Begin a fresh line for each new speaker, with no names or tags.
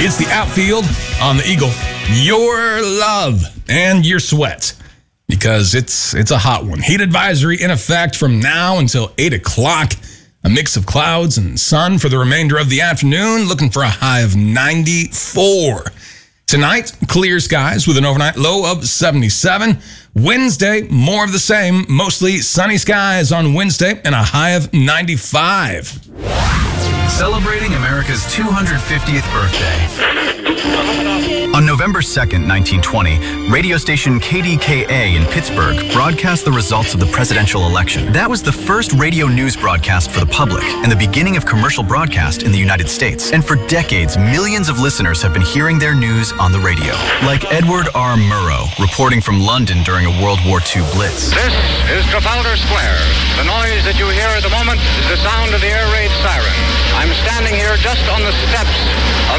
It's the outfield on the Eagle. Your love and your sweat, because it's a hot one. Heat advisory in effect from now until 8 o'clock. A mix of clouds and sun for the remainder of the afternoon, looking for a high of 94. Tonight, clear skies with an overnight low of 77. Wednesday, more of the same, mostly sunny skies on Wednesday and a high of 95.
Celebrating America's 250th birthday. On November 2nd, 1920, radio station KDKA in Pittsburgh broadcast the results of the presidential election. That was the first radio news broadcast for the public and the beginning of commercial broadcast in the United States. And for decades, millions of listeners have been hearing their news on the radio. Like Edward R. Murrow, reporting from London during a World War II blitz.
This is Trafalgar Square. The noise that you hear at the moment is the sound of the air raid siren. I'm standing here just on the steps of